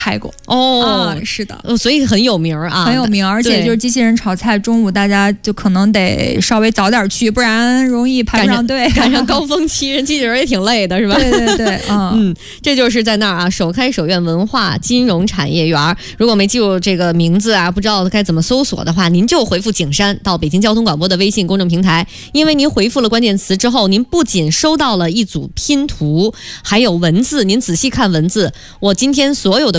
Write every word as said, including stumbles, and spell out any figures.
开过哦、 啊，是的、 呃，所以很有名啊， 很有名，而且就是机器人炒菜，中午大家就可能得稍微早点去，不然容易排不上队， 赶上高峰期，人机器人也挺累的，是吧？ 对对对，嗯嗯，这就是在那儿啊，首开首苑文化金融产业园。如果没记住这个名字啊，不知道该怎么搜索的话，您就回复景山到北京交通广播的微信公众平台，因为您回复了关键词之后，您不仅收到了一组拼图，还有文字，您仔细看文字，我今天所有的